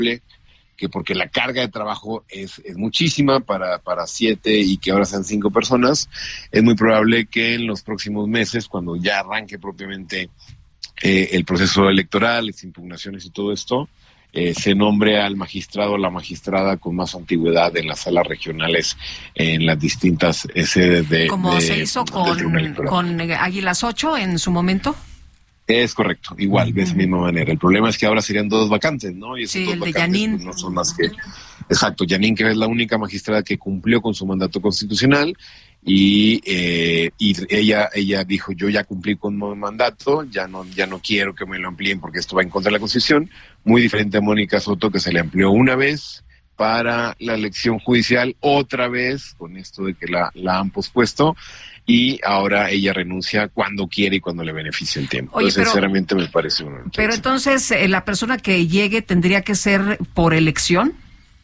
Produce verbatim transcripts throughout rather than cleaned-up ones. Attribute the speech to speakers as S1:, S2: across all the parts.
S1: que porque la carga de trabajo es, es muchísima para, para siete y que ahora sean cinco personas, es muy probable que en los próximos meses, cuando ya arranque propiamente eh, el proceso electoral, las impugnaciones y todo esto, eh, se nombre al magistrado o la magistrada con más antigüedad en las salas regionales en las distintas eh, sedes de...
S2: Como
S1: de,
S2: se hizo con, con Águilas ocho en su momento.
S1: Es correcto, igual, uh-huh. de esa misma manera. El problema es que ahora serían dos vacantes, ¿no? Y esas
S2: sí,
S1: dos
S2: el
S1: vacantes,
S2: de Yanin.
S1: Pues, no son más que... Exacto, Yanin, que es la única magistrada que cumplió con su mandato constitucional, y eh, y ella ella dijo, yo ya cumplí con mi mandato, ya no ya no quiero que me lo amplíen porque esto va en contra de la Constitución. Muy diferente a Mónica Soto, que se le amplió una vez para la elección judicial, otra vez, con esto de que la, la han pospuesto, y ahora ella renuncia cuando quiere y cuando le beneficia el tiempo.
S2: Oye,
S1: entonces,
S2: pero,
S1: sinceramente me parece una...
S2: Pero entonces, eh, ¿la persona que llegue tendría que ser por elección?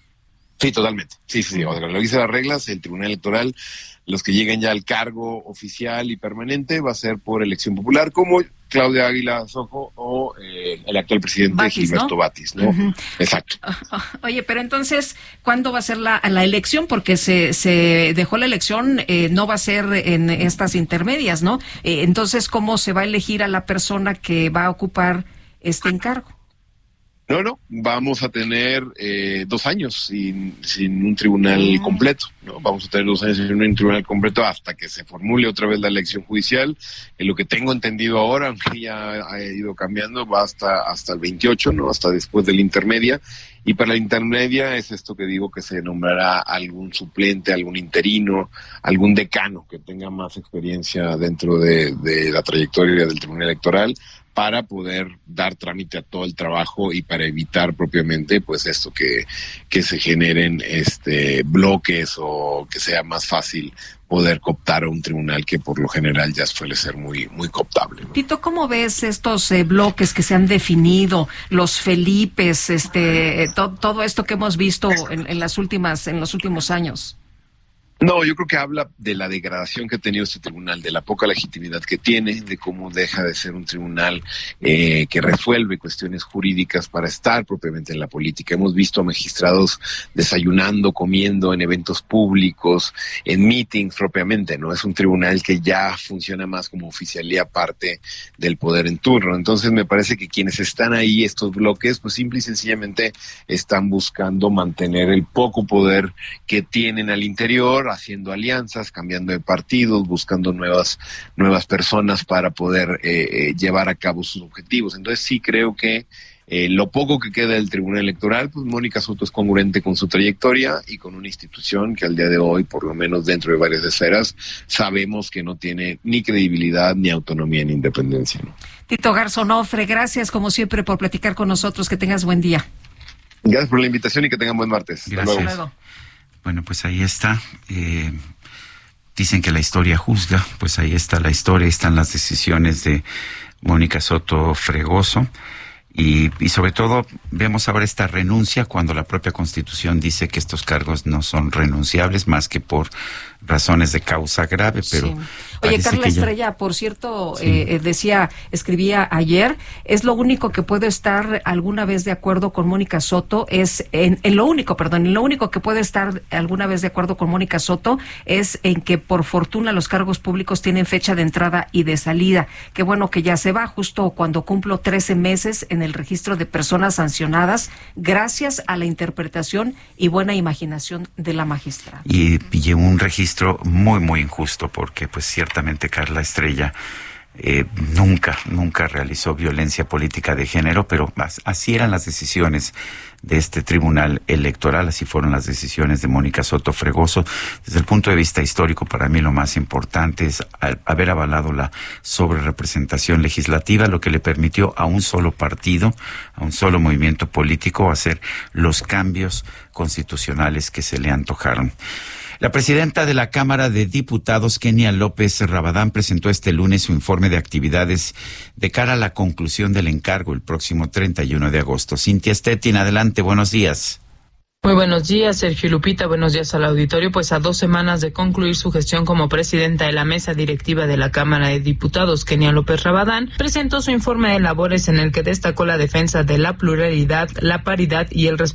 S1: Sí, totalmente. Sí, sí, sí. O sea, lo dice las reglas, el Tribunal Electoral, los que lleguen ya al cargo oficial y permanente, va a ser por elección popular, como Claudia Águila Sojo o eh, el actual presidente Batis, Gilberto ¿no? Batis, ¿no? Uh-huh. Exacto.
S2: Oye, pero entonces, ¿cuándo va a ser la, la elección? Porque se, se dejó la elección, eh, no va a ser en estas intermedias, ¿no? Eh, entonces, ¿cómo se va a elegir a la persona que va a ocupar este encargo?
S1: No, no, vamos a tener eh, dos años sin, sin un tribunal mm. completo, ¿no? Vamos a tener dos años sin un tribunal completo hasta que se formule otra vez la elección judicial. En lo que tengo entendido ahora, aunque ya ha ido cambiando, va hasta, hasta el veintiocho, ¿no? Hasta después de la intermedia. Y para la intermedia es esto que digo, que se nombrará algún suplente, algún interino, algún decano que tenga más experiencia dentro de, de la trayectoria del Tribunal Electoral, para poder dar trámite a todo el trabajo y para evitar propiamente pues esto que, que se generen este bloques o que sea más fácil poder cooptar a un tribunal que por lo general ya suele ser muy muy cooptable, ¿no?
S2: Tito, ¿cómo ves estos eh, bloques que se han definido, los Felipes, este eh, to, todo esto que hemos visto en, en las últimas en los últimos años?
S1: No, yo creo que habla de la degradación que ha tenido este tribunal, de la poca legitimidad que tiene, de cómo deja de ser un tribunal eh, que resuelve cuestiones jurídicas para estar propiamente en la política. Hemos visto a magistrados desayunando, comiendo en eventos públicos, en meetings propiamente, ¿no? Es un tribunal que ya funciona más como oficialía parte del poder en turno. Entonces me parece que quienes están ahí, estos bloques, pues simple y sencillamente están buscando mantener el poco poder que tienen al interior, haciendo alianzas, cambiando de partidos, buscando nuevas nuevas personas para poder eh, eh, llevar a cabo sus objetivos. Entonces sí creo que eh, lo poco que queda del Tribunal Electoral, pues Mónica Soto es congruente con su trayectoria y con una institución que al día de hoy, por lo menos dentro de varias esferas, sabemos que no tiene ni credibilidad, ni autonomía, ni independencia, ¿no?
S2: Tito Garzón Ofre, gracias como siempre por platicar con nosotros. Que tengas buen día.
S1: Gracias por la invitación y que tengan buen martes.
S3: Gracias. Hasta luego. Bueno, pues ahí está. Eh, dicen que la historia juzga, pues ahí está la historia, están las decisiones de Mónica Soto Fregoso. Y, y sobre todo vemos ahora esta renuncia cuando la propia Constitución dice que estos cargos no son renunciables más que por razones de causa grave, pero... Sí.
S2: Oye, Carla Estrella, ya... por cierto, sí. eh, decía, escribía ayer, es lo único que puedo estar alguna vez de acuerdo con Mónica Soto, es en, en lo único, perdón, en lo único que puedo estar alguna vez de acuerdo con Mónica Soto es en que por fortuna los cargos públicos tienen fecha de entrada y de salida. Qué bueno que ya se va justo cuando cumplo trece meses en el registro de personas sancionadas, gracias a la interpretación y buena imaginación de la magistrada.
S3: Y, y un registro muy, muy injusto, porque pues ciertamente Carla Estrella eh, nunca, nunca realizó violencia política de género, pero así eran las decisiones de este tribunal electoral, así fueron las decisiones de Mónica Soto Fregoso. Desde el punto de vista histórico, para mí lo más importante es haber avalado la sobrerepresentación legislativa, lo que le permitió a un solo partido, a un solo movimiento político, hacer los cambios constitucionales que se le antojaron. La presidenta de la Cámara de Diputados, Kenia López Rabadán, presentó este lunes su informe de actividades de cara a la conclusión del encargo el próximo treinta y uno de agosto. Cintia Stettin, adelante, buenos días.
S4: Muy buenos días, Sergio y Lupita. Buenos días al auditorio. Pues a dos semanas de concluir su gestión como presidenta de la mesa directiva de la Cámara de Diputados, Kenia López Rabadán presentó su informe de labores en el que destacó la defensa de la pluralidad, la paridad y el respeto